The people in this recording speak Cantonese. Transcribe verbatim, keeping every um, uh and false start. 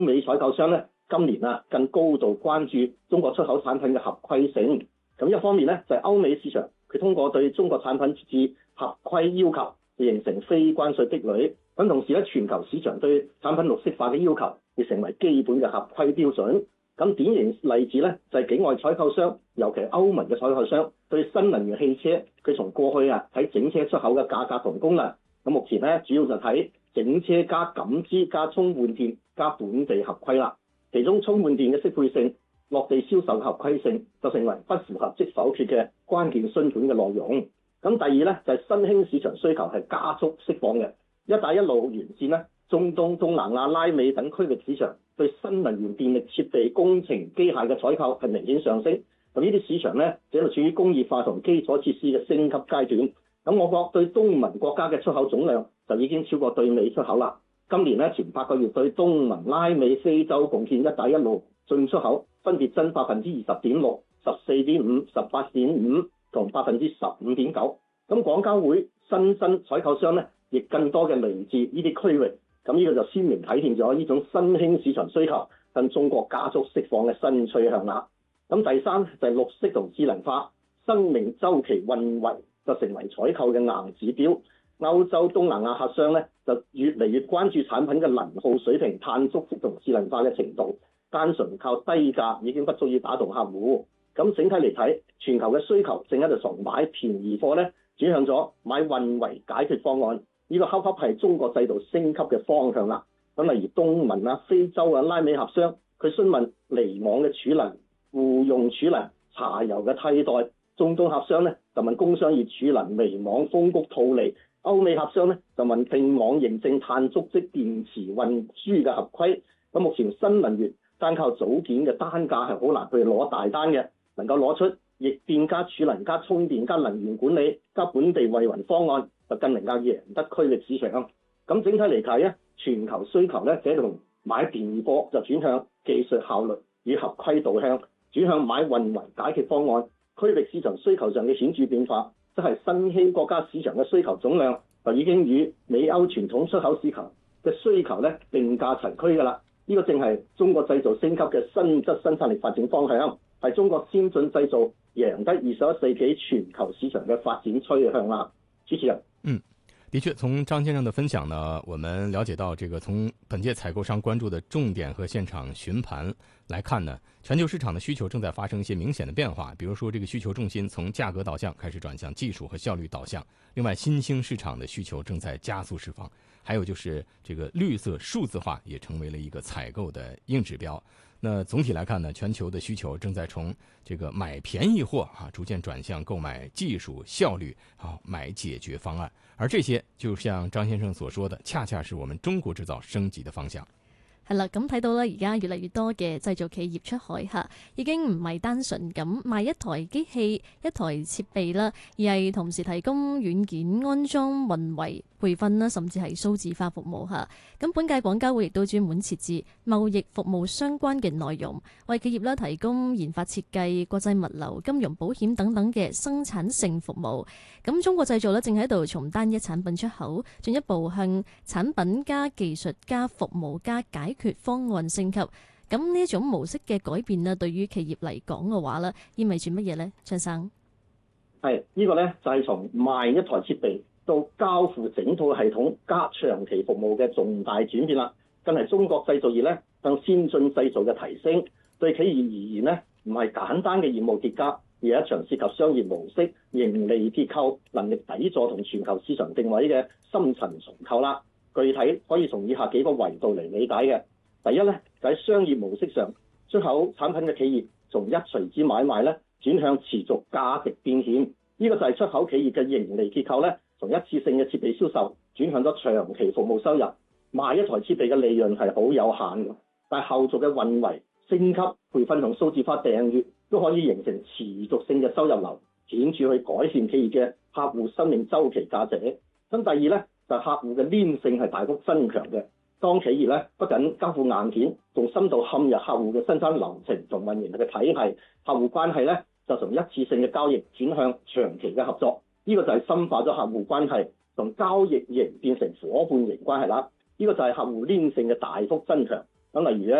美採購商咧今年啊更高度關注中國出口產品嘅合規性。咁一方面咧就係、是、歐美市場，佢通過對中國產品設置合規要求，形成非關稅壁壘。咁同時咧，全球市場對產品綠色化嘅要求，亦成為基本嘅合規標準。咁典型例子咧就係、是、境外採購商，尤其係歐盟嘅採購商，對新能源汽車，佢從過去啊睇整車出口嘅價格同功能，咁目前咧主要就睇整車加感知加充換電加本地合規啦。其中充換電嘅適配性、落地銷售嘅合規性，就成為不符合即否決嘅關鍵詢盤嘅內容。咁第二咧就係、是、新興市場需求係加速釋放嘅，一帶一路沿線咧，中東、東南亞、拉美等區域市場對新能源電力設備、工程機械嘅採購係明顯上升。咁呢啲市場咧，就喺度處於工業化同基礎設施嘅升級階段。咁我國對東盟國家嘅出口總量就已經超過對美出口啦。今年咧前八個月對東盟、拉美、非洲貢獻一帶一路進出口分別增百分之二十點六、十四點五、十八點五同百分之十五點九。咁廣交會新增採購商咧，亦更多嘅嚟自呢啲區域。咁呢個就鮮明體現咗呢種新興市場需求向中國加速釋放嘅新趨向啦。咁第三就係綠色同智能化，生命週期運維就成為採購嘅硬指標。歐洲、東南亞客商咧就越嚟越關注產品嘅能耗水平、碳足跡同智能化嘅程度。單純靠低價已經不足以打動客戶。咁整體嚟睇，全球嘅需求正喺度從買便宜貨咧轉向咗買運維解決方案。呢、這個恰恰係中國制度升級嘅方向啦。咁例如東盟啊、非洲啊、拉美合商，佢詢問離網嘅儲能、互用儲能、柴油嘅替代。中東合商咧就問工商業儲能、微網、風谷套利。歐美合商咧就問並網認證、碳足跡、電池運輸嘅合規。咁目前新能源單靠組件嘅單價係好難去攞大單嘅，能夠攞出逆變加儲能加充電加能源管理加本地惠民方案，就更能夠贏得區域市場。咁整體嚟睇咧，全球需求咧就從買便宜貨就轉向技術效率與合規導向，轉向買運維解決方案。區域市場需求上嘅顯著變化，即係新興國家市場嘅需求總量就已經與美歐傳統出口市場嘅需求咧並駕齊驅㗎啦。呢、這個正係中國製造升級嘅新質生產力發展方向，係中國先進製造贏得二十一世紀全球市場嘅發展趨向啦。主持人， 嗯。的確，從張先生的分享呢，我們了解到這個從本屆採購商關注的重點和現場詢盤來看呢，全球市場的需求正在發生一些明顯的變化。比如說，這個需求重心從價格導向開始轉向技術和效率導向。另外，新興市場的需求正在加速釋放。還有就是這個綠色數字化也成為了一個採購的硬指標。那總體來看呢，全球的需求正在從這個買便宜貨啊，逐漸轉向購買技術效率啊，買解決方案。而這些就像張先生所說的，恰恰是我們中國製造升級的方向。 係啦，咁睇到咧，而家越嚟越多嘅製造企業出海嚇，已經唔係單純咁賣一台機器、一台設備啦，而係同時提供軟件安裝、運維、培訓啦，甚至係數字化服務嚇。咁本屆廣交會亦都專門設置貿易服務相關嘅內容，為企業咧提供研發設計、國際物流、金融保險等等嘅生產性服務。咁中國製造咧正喺度從單一產品出口，進一步向產品加技術加服務加解決方案升級。咁呢一種模式嘅改變咧，對於企業嚟講嘅話咧，意味住乜嘢呢？張生， 係呢、呢個呢，就係、是、從賣一台設備到交付整套系統加長期服務嘅重大轉變啦，更係中國製造業呢向先進製造嘅提升。對企業而言呢，唔係簡單嘅業務疊加，而係一場涉及商業模式、盈利結構、能力底座同全球市場定位嘅深層重構啦。具體可以從以下幾個維度嚟理解嘅。第一咧，就喺商業模式上，出口產品嘅企業從一錘子買賣咧轉向持續價值變現，呢、這個就係出口企業嘅盈利結構咧，從一次性嘅設備銷售轉向咗長期服務收入。賣一台設備嘅利潤係好有限嘅，但係後續嘅運維、升級、培訓同數字化訂閱都可以形成持續性嘅收入流，顯著去改善企業嘅客戶生命週期價值。咁第二咧，就係、客戶嘅黏性係大幅增強嘅。當企業咧不僅交付硬件，仲深度嵌入客戶嘅生產流程同運營嘅體系，客戶關係咧就從一次性嘅交易轉向長期嘅合作。呢、這個就係深化咗客戶關係，從交易型變成夥伴型關係啦。呢、這個就係客戶黏性嘅大幅增強。 咁例如咧。